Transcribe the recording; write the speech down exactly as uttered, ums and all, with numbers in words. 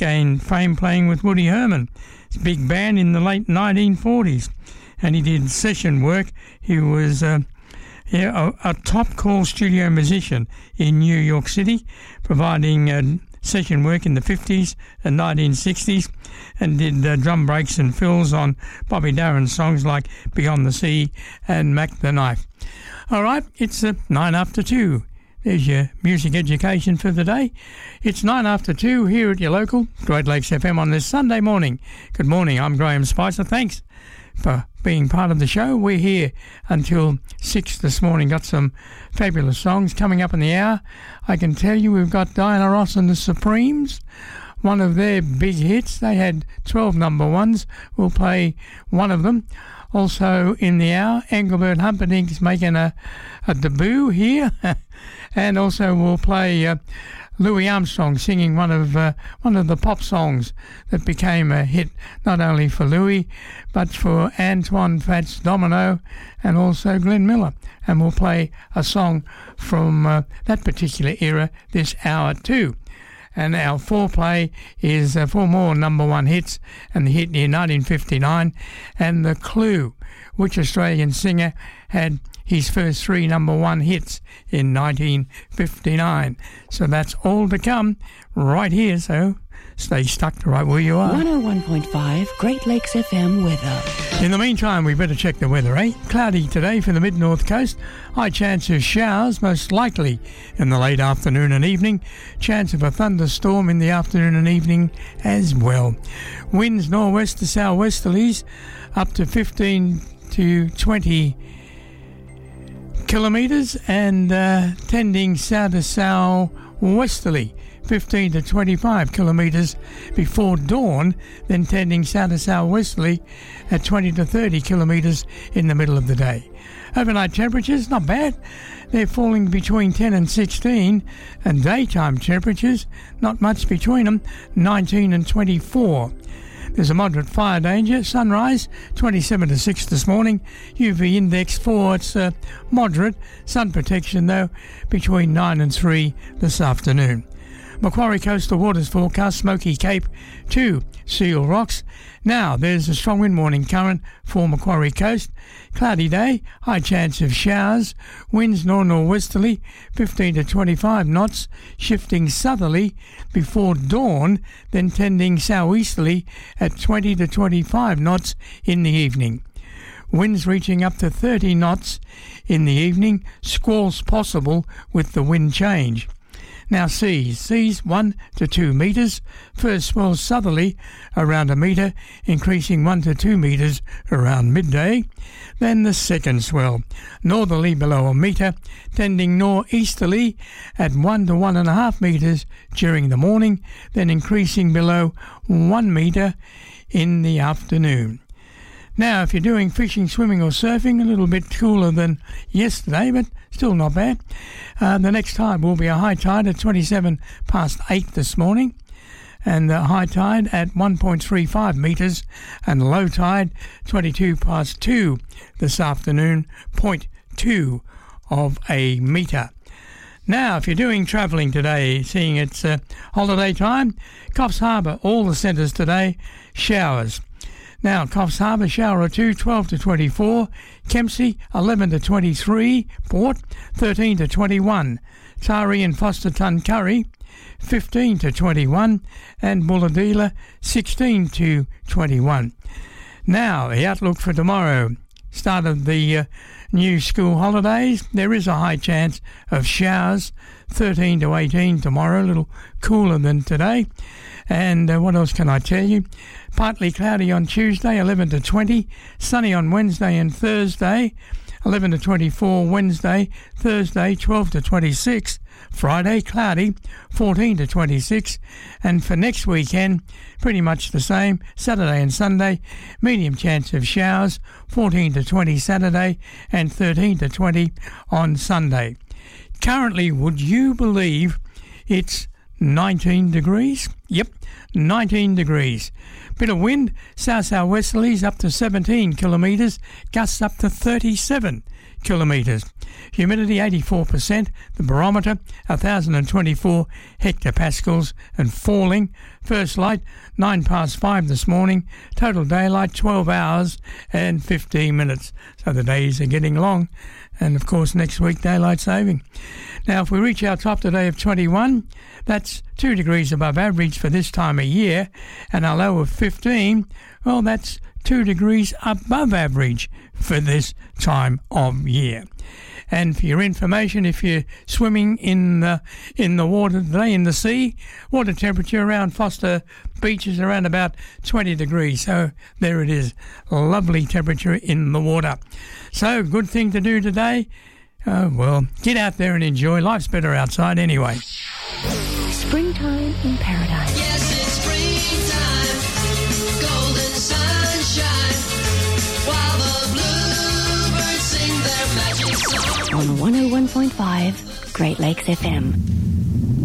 gained fame playing with Woody Herman, his big band in the late nineteen forties. And he did session work. He was uh, yeah, a, a top-call studio musician in New York City, providing uh, session work in the fifties and nineteen sixties, and did uh, drum breaks and fills on Bobby Darin's songs like Beyond the Sea and Mac the Knife. All right, it's uh, nine after two. There's your music education for the day. It's nine after two here at your local Great Lakes F M on this Sunday morning. Good morning, I'm Graham Spicer. Thanks for being part of the show. We're here until six this morning. Got some fabulous songs coming up in the hour. I can tell you we've got Diana Ross and the Supremes, one of their big hits. They had twelve number ones. We'll play one of them. Also in the hour, Engelbert Humperdinck's making a, a debut here. And also we'll play uh, Louis Armstrong singing one of uh, one of the pop songs that became a hit, not only for Louis, but for Antoine Fats Domino and also Glenn Miller. And we'll play a song from uh, that particular era this hour too. And our foreplay is uh, four more number one hits, and the hit in nineteen fifty-nine, and the clue, which Australian singer had his first three number one hits in nineteen fifty-nine. So that's all to come right here, so stay stuck right where you are. one oh one point five Great Lakes F M weather. In the meantime, we better check the weather, eh? Cloudy today for the mid-north coast. High chance of showers, most likely in the late afternoon and evening. Chance of a thunderstorm in the afternoon and evening as well. Winds northwest to southwesterlies up to fifteen to twenty kilometres, and uh, tending south to southwesterly, fifteen to twenty-five kilometres before dawn, then tending south to southwesterly at twenty to thirty kilometres in the middle of the day. Overnight temperatures, not bad. They're falling between ten and sixteen, and daytime temperatures, not much between them, nineteen and twenty-four. There's a moderate fire danger. Sunrise, twenty-seven to six this morning. U V index four, it's uh, moderate. Sun protection, though, between nine and three this afternoon. Macquarie Coastal Waters forecast, Smoky Cape to Seal Rocks. Now, there's a strong wind warning current for Macquarie Coast. Cloudy day, high chance of showers. Winds north-northwesterly, fifteen to twenty-five knots, shifting southerly before dawn, then tending southeasterly at twenty to twenty-five knots in the evening. Winds reaching up to thirty knots in the evening. Squalls possible with the wind change. Now seas, seas one to two metres. First swell southerly around a metre, increasing one to two metres around midday. Then the second swell, northerly below a metre, tending northeasterly at one to one and a half metres during the morning, then increasing below one metre in the afternoon. Now, if you're doing fishing, swimming or surfing, a little bit cooler than yesterday, but still not bad. Uh, the next tide will be a high tide at twenty-seven past eight this morning, and the high tide at one point three five metres, and low tide twenty-two past two this afternoon, zero point two of a metre. Now, if you're doing travelling today, seeing it's uh, holiday time, Coffs Harbour, all the centres today, showers. Now, Coffs Harbour, shower or two, twelve to twenty-four. Kempsey, eleven to twenty-three. Port, thirteen to twenty-one. Taree and Foster Tuncurry, fifteen to twenty-one. And Bulahdelah, sixteen to twenty-one. Now, the outlook for tomorrow. Start of the uh, new school holidays. There is a high chance of showers, thirteen to eighteen tomorrow, a little cooler than today. And uh, what else can I tell you? Partly cloudy on Tuesday, eleven to twenty. Sunny on Wednesday and Thursday, eleven to twenty-four. Wednesday, Thursday, twelve to twenty-six. Friday, cloudy, fourteen to twenty-six. And for next weekend, pretty much the same. Saturday and Sunday, medium chance of showers, fourteen to twenty Saturday and thirteen to twenty on Sunday. Currently, would you believe it's nineteen degrees. Yep, nineteen degrees. Bit of wind, south-southwesterlies up to seventeen kilometres, gusts up to thirty-seven kilometres. Humidity eighty-four percent, the barometer one thousand twenty-four hectopascals and falling. First light nine past five this morning, total daylight twelve hours and fifteen minutes. So the days are getting long, and of course next week daylight saving. Now if we reach our top today of twenty-one, that's two degrees above average for this time of year, and our low of fifteen, well that's two degrees above average for this time of year. And for your information, if you're swimming in the in the water today, in the sea, water temperature around Foster Beach is around about twenty degrees. So there it is, lovely temperature in the water. So good thing to do today. Uh, well, get out there and enjoy. Life's better outside anyway. Springtime in paradise. Yes, it's springtime, golden sunshine, while the bluebirds sing their magic song. On one oh one point five Great Lakes F M.